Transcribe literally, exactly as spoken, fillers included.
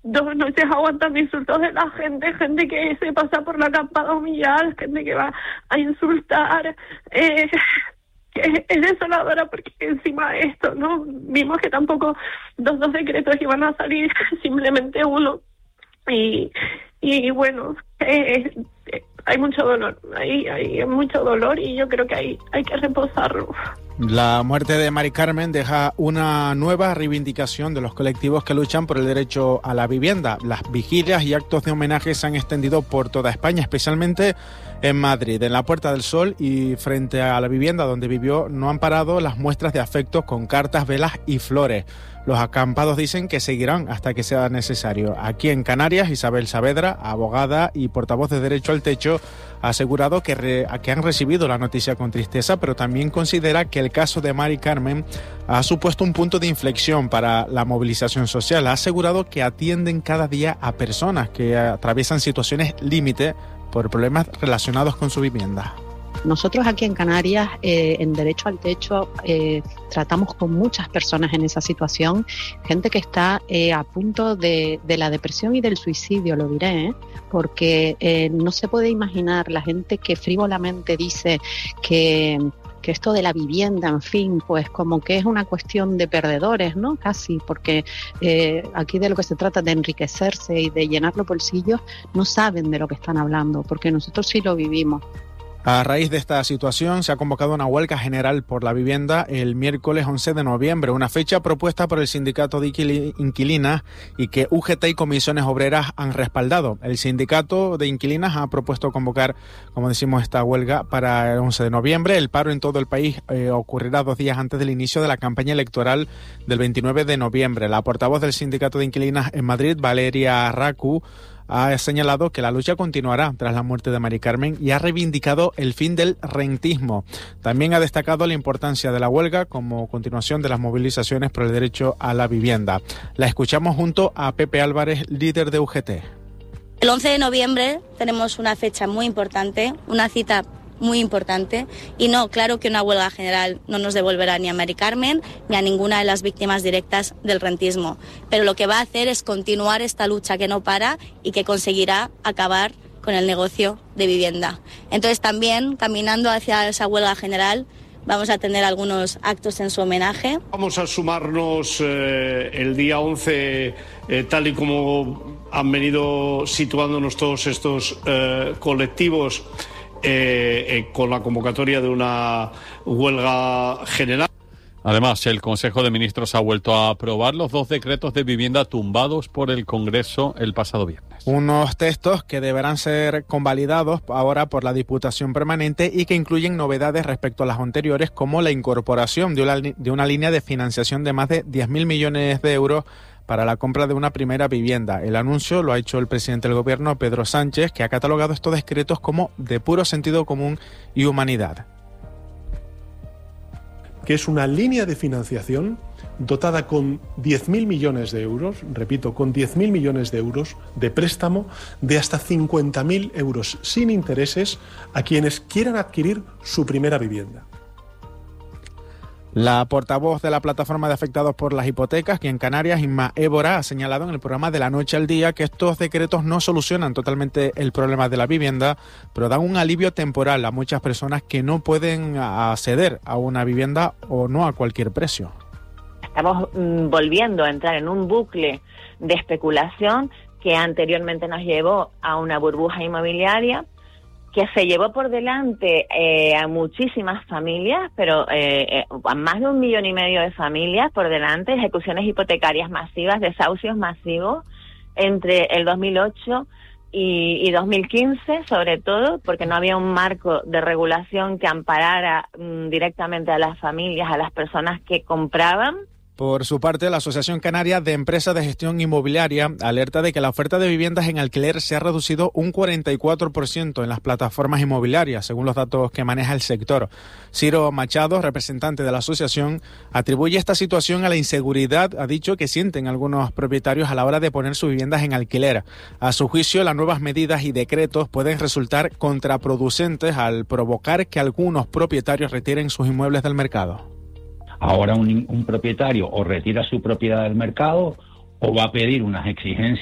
dos noches aguantando insultos de la gente, gente que se pasa por la acampada a humillar, gente que va a insultar, eh, que es desoladora porque encima de esto, ¿no? Vimos que tampoco los dos decretos iban a salir, simplemente uno, y, y bueno, eh, eh, hay mucho dolor, hay, hay mucho dolor y yo creo que hay, hay que reposarlo. La muerte de Mari Carmen deja una nueva reivindicación de los colectivos que luchan por el derecho a la vivienda. Las vigilias y actos de homenaje se han extendido por toda España, especialmente en Madrid. En la Puerta del Sol y frente a la vivienda donde vivió no han parado las muestras de afecto con cartas, velas y flores. Los acampados dicen que seguirán hasta que sea necesario. Aquí en Canarias, Isabel Saavedra, abogada y portavoz de Derecho al Techo, ha asegurado que, re, que han recibido la noticia con tristeza, pero también considera que el caso de Mari Carmen ha supuesto un punto de inflexión para la movilización social. Ha asegurado que atienden cada día a personas que atraviesan situaciones límite por problemas relacionados con su vivienda. Nosotros aquí en Canarias, eh, en Derecho al Techo, eh, tratamos con muchas personas en esa situación, gente que está eh, a punto de, de la depresión y del suicidio, lo diré, ¿eh? porque eh, no se puede imaginar la gente que frívolamente dice que... que esto de la vivienda, en fin, pues como que es una cuestión de perdedores, ¿no? Casi, porque eh, aquí de lo que se trata de enriquecerse y de llenar los bolsillos, no saben de lo que están hablando, porque nosotros sí lo vivimos. A raíz de esta situación se ha convocado una huelga general por la vivienda el miércoles once de noviembre, una fecha propuesta por el sindicato de inquilinas y que U G T y comisiones obreras han respaldado. El sindicato de inquilinas ha propuesto convocar, como decimos, esta huelga para el once de noviembre. El paro en todo el país eh, ocurrirá dos días antes del inicio de la campaña electoral del veintinueve de noviembre. La portavoz del sindicato de inquilinas en Madrid, Valeria Racu, ha señalado que la lucha continuará tras la muerte de Mari Carmen y ha reivindicado el fin del rentismo. También ha destacado la importancia de la huelga como continuación de las movilizaciones por el derecho a la vivienda. La escuchamos junto a Pepe Álvarez, líder de U G T. El once de noviembre tenemos una fecha muy importante, una cita muy importante, y no, claro que una huelga general no nos devolverá ni a Mari Carmen ni a ninguna de las víctimas directas del rentismo, pero lo que va a hacer es continuar esta lucha que no para y que conseguirá acabar con el negocio de vivienda. Entonces también, caminando hacia esa huelga general, vamos a tener algunos actos en su homenaje. Vamos a sumarnos eh, el día once, eh, tal y como han venido situándonos todos estos eh, colectivos, Eh, eh, con la convocatoria de una huelga general. Además, el Consejo de Ministros ha vuelto a aprobar los dos decretos de vivienda tumbados por el Congreso el pasado viernes. Unos textos que deberán ser convalidados ahora por la Diputación Permanente y que incluyen novedades respecto a las anteriores, como la incorporación de una, de una línea de financiación de más de diez mil millones de euros para la compra de una primera vivienda. El anuncio lo ha hecho el presidente del Gobierno, Pedro Sánchez, que ha catalogado estos decretos como de puro sentido común y humanidad. Que es una línea de financiación dotada con diez mil millones de euros, repito, con diez mil millones de euros de préstamo de hasta cincuenta mil euros sin intereses a quienes quieran adquirir su primera vivienda. La portavoz de la plataforma de afectados por las hipotecas, aquí en Canarias, Inma Évora, ha señalado en el programa De la Noche al Día que estos decretos no solucionan totalmente el problema de la vivienda, pero dan un alivio temporal a muchas personas que no pueden acceder a una vivienda o no a cualquier precio. Estamos mm, volviendo a entrar en un bucle de especulación que anteriormente nos llevó a una burbuja inmobiliaria que se llevó por delante eh, a muchísimas familias, pero eh, eh, a más de un millón y medio de familias por delante, ejecuciones hipotecarias masivas, desahucios masivos entre el dos mil ocho y, y dos mil quince, sobre todo, porque no había un marco de regulación que amparara mm, directamente a las familias, a las personas que compraban. Por su parte, la Asociación Canaria de Empresas de Gestión Inmobiliaria alerta de que la oferta de viviendas en alquiler se ha reducido un cuarenta y cuatro por ciento en las plataformas inmobiliarias, según los datos que maneja el sector. Ciro Machado, representante de la asociación, atribuye esta situación a la inseguridad, ha dicho, que sienten algunos propietarios a la hora de poner sus viviendas en alquiler. A su juicio, las nuevas medidas y decretos pueden resultar contraproducentes al provocar que algunos propietarios retiren sus inmuebles del mercado. Ahora un, un propietario o retira su propiedad del mercado o va a pedir unas exigencias